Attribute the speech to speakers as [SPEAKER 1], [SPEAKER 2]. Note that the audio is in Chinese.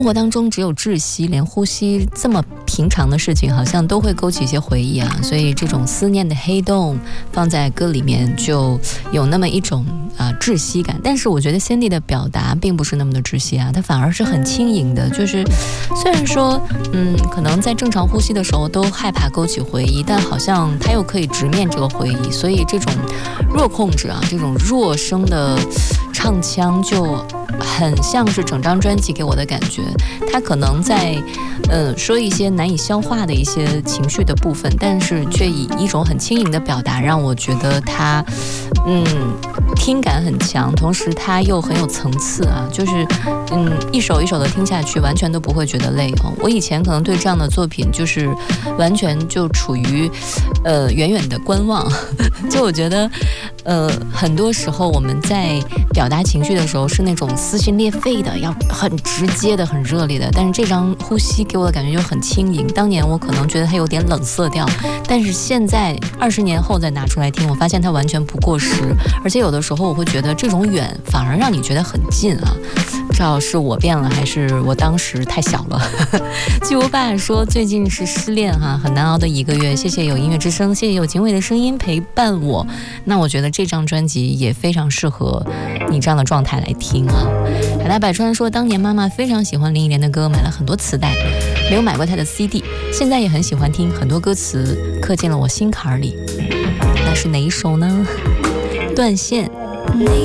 [SPEAKER 1] 生活当中只有窒息，连呼吸这么平常的事情好像都会勾起一些回忆啊，所以这种思念的黑洞放在歌里面就有那么一种窒息感。但是我觉得Sandy的表达并不是那么的窒息啊，它反而是很轻盈的，就是虽然说可能在正常呼吸的时候都害怕勾起回忆，但好像它又可以直面这个回忆，所以这种弱控制啊，这种弱声的唱腔就很像是整张专辑给我的感觉。他可能在说一些难以消化的一些情绪的部分，但是却以一种很轻盈的表达让我觉得他听感很强，同时他又很有层次啊，就是一首一首的听下去完全都不会觉得累哦。我以前可能对这样的作品就是完全就处于远远的观望就我觉得很多时候我们在表达情绪的时候是那种撕心裂肺的，要很直接的很热烈的，但是这张呼吸给我的感觉就很轻盈。当年我可能觉得它有点冷色调，但是现在20年后再拿出来听，我发现它完全不过时，而且有的时候我会觉得这种远反而让你觉得很近啊。不知道是我变了还是我当时太小了巨无霸说最近是失恋哈，很难熬的1个月，谢谢有音乐之声，谢谢有警卫的声音陪伴我。那我觉得这张专辑也非常适合你这样的状态来听啊。海大百川说当年妈妈非常喜欢林忆莲的歌，买了很多磁带，没有买过她的 CD， 现在也很喜欢听，很多歌词刻进了我心坎里。那是哪一首呢？断线。